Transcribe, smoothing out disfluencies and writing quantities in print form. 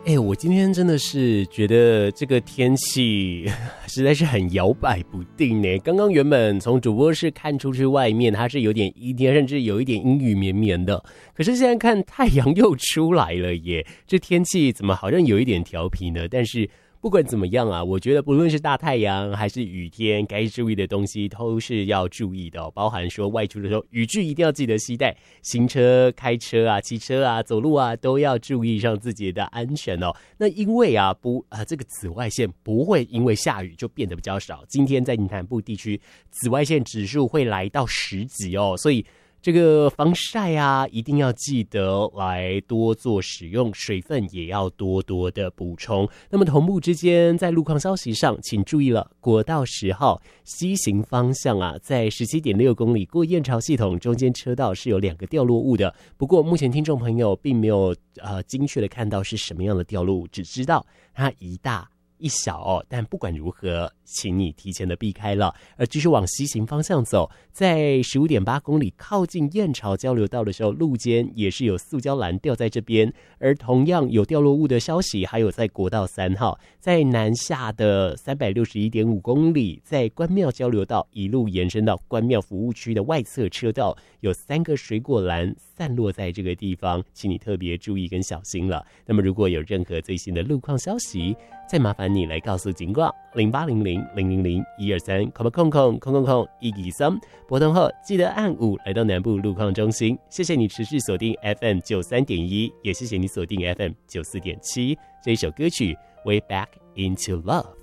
我今天真的是觉得这个天气实在是很摇摆不定呢。刚刚原本从主播室看出去外面，它是有点阴天，甚至有一点阴雨绵绵的。可是现在看太阳又出来了耶，这天气怎么好像有一点调皮呢？但是不管怎么样啊，我觉得不论是大太阳还是雨天，该注意的东西都是要注意的包含说外出的时候雨具一定要记得携带，行车、开车啊、骑车啊、走路啊都要注意上自己的安全哦。那因为这个紫外线不会因为下雨就变得比较少，今天在南部地区紫外线指数会来到10级哦，所以这个防晒啊，一定要记得来多做使用，水分也要多多的补充。那么同步之间，在路况消息上，请注意了，国道10号西行方向啊，在17.6公里过燕巢系统中间车道是有2个掉落物的。不过目前听众朋友并没有精确的看到是什么样的掉落物，只知道它一大一小哦，但不管如何，请你提前的避开了，而继续往西行方向走，在15.8公里靠近燕巢交流道的时候，路肩也是有塑胶栏掉在这边，而同样有掉落物的消息，还有在国道3号，在南下的361.5公里，在关庙交流道一路延伸到关庙服务区的外侧车道，有3个水果篮散落在这个地方，请你特别注意跟小心了。那么如果有任何最新的路况消息，再麻烦你来告诉警广0800-000-123，123，拨通后记得按5来到南部路况中心。谢谢你持续锁定 FM 93.1，也谢谢你锁定 FM 94.7。这一首歌曲《Way Back Into Love》。